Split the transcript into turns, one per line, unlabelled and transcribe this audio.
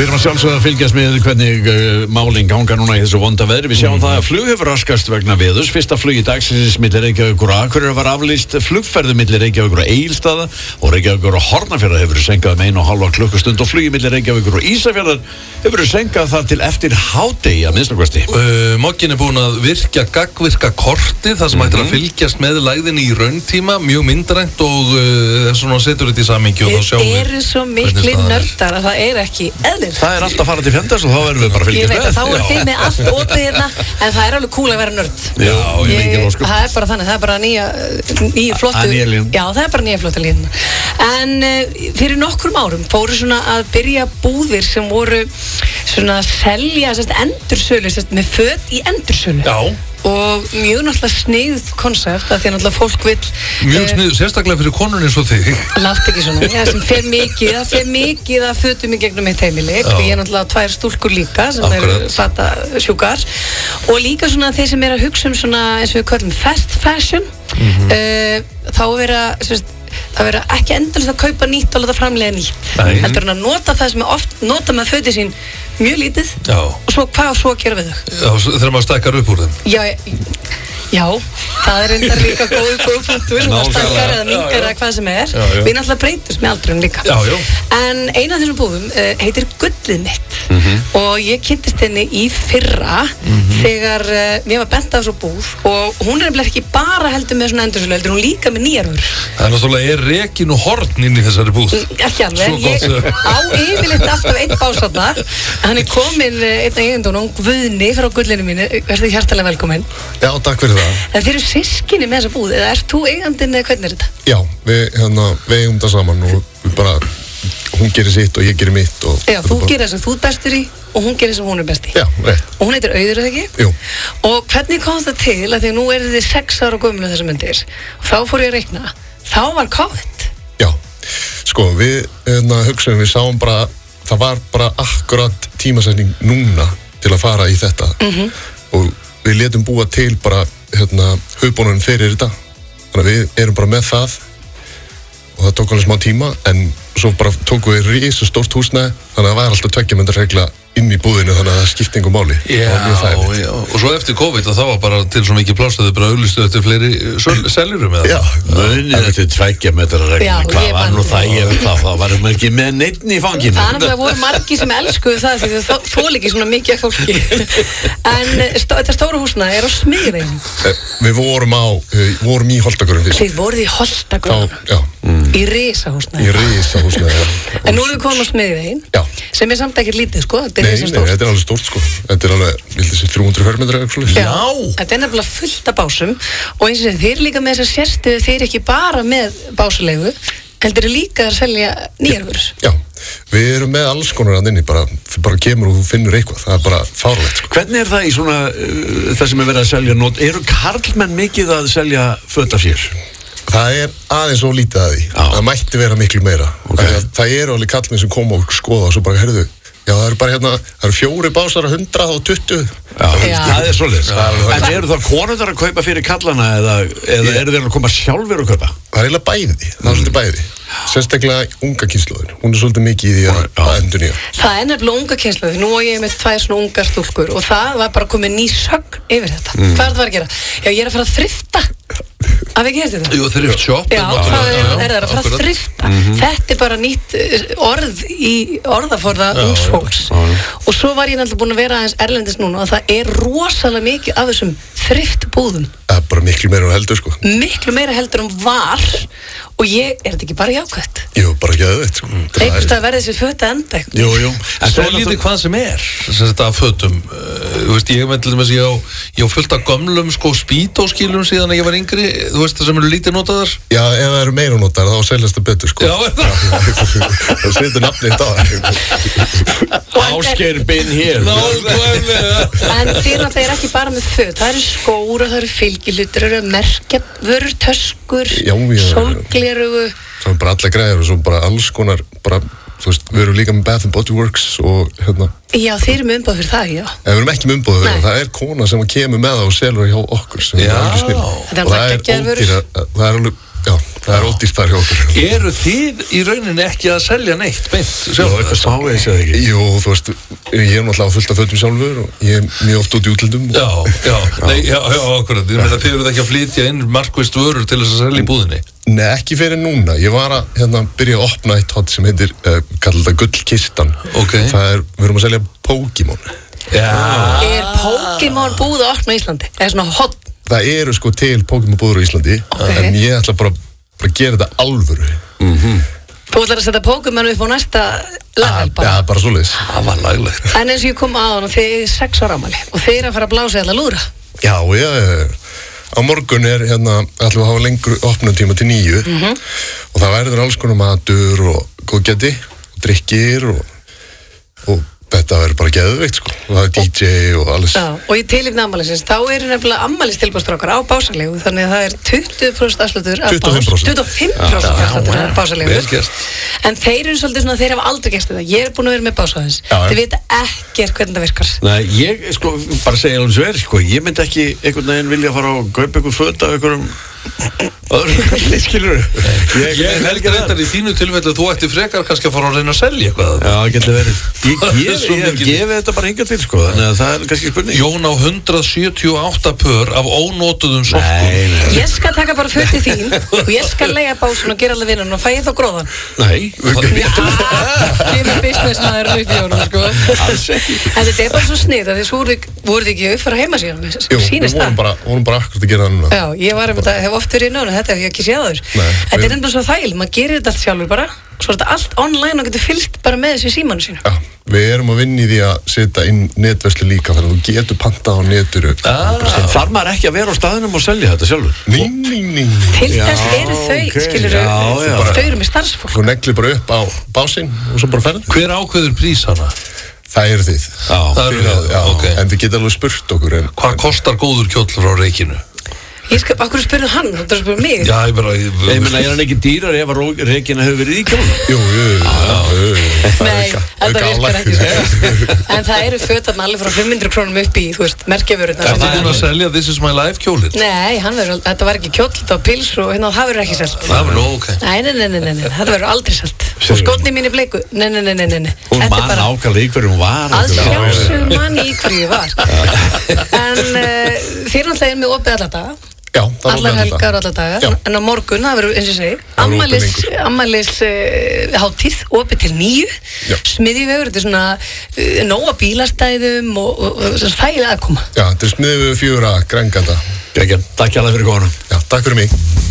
Við erum að sjálfsögða að fylgjast með hvernig málin ganga núna í þessu vonda veðri. Við sjáum það að flug hefur raskast vegna veðurs. Fyrsta flugi dagsins milli Reykjavíkur og Akureyrar var aflýst. Flugferðum milli Reykjavíkur og Egilsstaða og Reykjavíkur og Hornafjarðar hefur senkað 1,5 klukkustund og flugi milli Reykjavíkur og Ísafjarðar hefur senkað það til eftir hádegi að minnsta kosti.
Moggin búin að gagnvirka kortið þar sem hættir að fylgjast með lægðinni í rauntíma, mjög myndrænt og svona setur þetta í samhengi og þá sjáum við.
Við erum svo mikli nördar að það er ekki eðlilegt.
Það er alltaf að fara til fjandars og þá verðum við bara að fylgjast með.
Ég veit að þá er þið með allt opið hérna, en það er alveg cool að vera nörd.
Já, ég veit ekki sko.
Það er bara þannig, það er bara nýja flottu. Já, það er bara nýja flottu lína. En fyrir nokkrum árum fóru svona að byrja búðir sem voru svona að selja endursölu, með föt í endursölu.
Já.
Og mjög náttúrulega sniðuð konsept að því að náttúrulega fólk vill
mjög sniðuð, sérstaklega fyrir konur eins og þig.
Látt ekki svona, það fer mikið að fötum í gegnum eitt heimili. Ég er náttúrulega 2 stúlkur líka sem eru fatasjúkar og líka svona þeir sem eru að hugsa svona eins og við kallum fast fashion. Þá vera ekki endalaust að kaupa nýtt og láta framleiða nýtt. Heldur en að nota það sem oft nota með fötin sín mjög lítið. Já. Og svo gera við þau.
Já, þegar maður stækkar upp úr þeim.
Já, það er reyndar líka góð punktur sem það stækkar eða minnkar eða hvað sem er. Við náttúrulega breytumst með aldrinum líka. En eina af þessum búðum heitir Gullið mitt og ég kynntist henni í fyrra þegar mér var bent af svo búð og hún er nefnilega ekki bara heldur með svona endursölu, heldur hún líka með nýjar vörur.
Það er náttúrulega rekin og horn inn í þessari búð.
Ekki alveg, ég á yfirleitt alltaf einn bás þarna. Hann er komin einn eigendunum, Guðni frá Gullinu mínu, verður hjartalega velkominn.
Já, takk fyrir það.
En þeir eru systkini með þessa búð, eða ert þú eigandinn eða hvernig er þetta?
Já, við eigum það saman og við bara, hún gerir sitt og ég gerir mitt og...
Já, þú gerir það sem þú ert bestur í og hún gerir sem hún er best í.
Já, rétt.
Og hún heitir Auður, eða ekki?
Jú.
Og hvernig kom það til að því að nú eru þið 6 ára gömul þessar myndir og þá fór ég að reikna, þá var COVID.
Já, sko, við hugsaðum, við sáum bara, það var bara akkurat tímasetning núna til að fara í þetta og við letum búa til bara höfbónunum fyrir þetta þannig að við erum bara með það og það tók alveg smá tíma en svo bara tókum við risa stórt húsnæði þannig að það var alltaf 2 metra regla inn í búðinu þannig að það skipti engu máli.
Já, og svo eftir COVID og það var bara til svo mikið pláss að þau bara auglistu eftir fleiri seljurum eða?
Já, munið eftir 2 metra regla, hvað var nú það, ég veit það var ekki með neitt í fanginu.
Þannig að það voru margir sem elskuðu það því það þól ekki svona mikið af fólki. En þetta stóra húsnæði er á Smiðjuvegi.
Við vorum í Holtagörðum fyrst.
Þið voruð í Holtagörðum?
Já.
Í risahúsnæði?
Í risahúsnæði,
En nú erum við komin á Smiðjuveginn, sem er samt ekkert lítið, sko.
Nei, þetta er alveg stórt, sko. Þetta er alveg, vildi sér 300 fermetrar eða eitthvað.
Já! Þetta er nefnilega fullt af básum og eins og þeir líka með þess að sérstuðu, þeir ekki bara með básulegu, heldur þeir líka að selja nýjar vörur.
Já, við erum með alls konar að inni, þú bara kemur og þú finnur eitthvað, það er bara fárlegt, sko.
Hvernig er það í svona, það sem er verið að selja nót, eru karlmenn mikið að selja föt af sér?
Það er aðeins svo lítið að því. Það mætti vera miklu meira. Það eru alveg kallmenn sem koma og skoða og svo bara, heyrðu, já, það eru bara það eru 4 básar að 100 og 20.
Já, það er svolítið. En eru það konundar að kaupa fyrir kallana eða eru þeir að koma sjálfur að kaupa?
Það er eiginlega bæði, það er svolítið bæði. Sérstaklega unga kynslóðin, hún er svolítið mikið í því að endurnýja.
Það er nefnilega unga kynslóðin, nú og ég með 2 svona ungar stúlkur og það var bara komið ný sögn yfir þetta. Hvað er það að gera? Já, ég er að fara að þrifta. Hafið ekki heyrst þetta?
Jú, thrift shop.
Já, það er að fara að þrifta. Þetta er bara nýtt orð í orðaforða ungs fólks. Og svo var ég náttúrulega búin að vera aðeins erlendis núna og það er rosalega mikið af þessum þriftbúðum.
Það er bara miklu meira en heldur, sko.
Miklu meira heldur var og er þetta ekki bara jákvætt?
Jú, bara geðveikt, sko.
Einhvers að verði þessi föt að enda eitthvað.
Jú.
En svo lítið hvað sem er, þetta af fötum. Þú veist, ég með til dæmis, ég á fullt af gömlum, sko, spítóskýlum síðan ég var yngri, þú veist, það sem eru lítið notaðar.
Já, ef það eru meira notaðar, þá seljast það betur, sko.
Já,
það setur nafnið í dag.
Ásgeir been here.
En þeir eru ekki bara með föt, það eru skór og það eru fylgihlutir, það eru merkjavörur, töskur, sólglerugu.
Það er bara allar græður og svo bara alls konar, bara, þú veist, við erum líka með Bath & Body Works og
Já, þeir eru með umboð fyrir það, já.
Við erum ekki með umboð fyrir það, það er kona sem kemur með það og selur hjá okkur sem er alveg snill.
Þetta er alveg geggjaðar vörur.
Það er alveg, já, Það er ódýrt þar hjá okkur.
Eru þið í rauninni ekki að selja neitt beint
Já,
sjálf?
eitthvað smávegis eða ekki.
Jú, þú veist, ég er náttúrulega fullt af fötum sjálfur og ég er mjög oft út í útlöndum.
Já, akkurat. Ég meina, þið eruð ekki að flytja inn markvist vörur til þess að selja í búðinni?
Nei, ekki fyrir núna. Ég var að byrja að opna eitt hot sem heitir, kallar þetta Gullkistan.
Ok.
Við erum að selja Pokémon.
Já.
Er Pokémon búið að opna í Íslandi? Er svona hot?
Það eru sko til Pokémon búður á Íslandi, en ég ætla bara að gera þetta alvöru.
Þú ætlar að setja Pokémon upp á næsta level bara?
Já, bara svoleiðis.
Það var laglegt.
En eins og ég kom á hann og þið er 6 ára afmæli og þið er að fara að blása eða lúðra.
Já, á morgun er ætlum við að hafa lengur opnuntíma til 9 og það verður alls konar matur og góðgæti og drikkir og þetta verður bara geðveikt sko og það er DJ og alles.
Já, og í tilefni afmælisins þá eru nefnilega afmælistilboðsstrákar á Básalegu þannig að það er 20% afsláttur af 25% afsláttur af Básalegu.
Vel gert.
En þeir eru svolítið svona, þeir hafa aldrei gert þetta. Ég er búin að vera með Básalegu. Þið vita ekkert hvernig það virkar.
Nei, ég sko bara segja alveg svo sko, ég myndi ekki einhvern veginn vilja fara og kaupa einhver föt af einhverjum öðrum, skilur
Ég held reyndar í þínu tilfelli að þú ætti frekar kannski að fara að reyna að selja eitthvað.
Já, það getur verið. Ég gefi þetta bara hingað til sko, þannig að það er kannski spurning.
Jón á 178 pör af ónótuðum sokkum.
Nei.
Ég skal taka bara fötið þín og ég skal leigja Básun og gera allir vinnan og fæ ég þá gróðan.
Nei.
Kemur businessmaður upp í honum sko.
Alls ekki.
En þetta er bara svo snið að þið voruð ekki upp fyrir heima síðan.
Jú, við vorum bara akkurat að gera það núna.
Já, ég var um þetta, hef oft verið í nánu, þetta hef ég ekki séð áður. Þetta er nefnilega svo þægileg, maður gerir þetta allt sjálfur bara, svo er þetta allt online og getur fylgt bara með þessu símanu sínu.
Já, við erum að vinna í því að setja inn netverslu líka, þannig að þú getur pantað á neturu.
Þarf maður ekki að vera á staðinum og selja þetta sjálfur?
Nei.
Til þess eru þau, skilurðu, þau eru með starfsfólk.
Þú neglir bara upp á básinn og svo bara ferð.
Hver ákveður prís hana?
Það eru þið.
Okay.
En þið geta alveg spurt okkur.
Hvað kostar góður kjóll frá Reykinu?
Akkur spurðu hann, þú spurðu mig.
Já, ég
meina, er hann ekki dýrar ef að Regina hefur verið í kjólum?
Jú.
Nei, þetta virkar ekki svo. En það eru fötarna alveg frá 500 krónum upp í, þú veist, merkjavörurnar.
Er það búin að selja This is my life kjólinn?
Nei, þetta var ekki kjóll, þetta var pils og hérna, það verður ekki selt.
Það verður nú, ok.
Nei, þetta verður aldrei selt. Og skotni mín í bleiku, nei.
Hún man ákvæmlega í hverju hún var.
Að sjálfsögum man í hverju ég var. En þeir náttúrulega með opið alla daga.
Já,
allar helgar og allar daga. En á morgun, það verður eins og segi ammælis hátíð opið til 9. Smiðjuvegur, þetta er svona nóga bílastæðum og þægilega aðkoma.
Já, þetta er Smiðjuvegur 4 Grænganda.
Takk hjá það fyrir komuna.
Já, takk fyrir mig.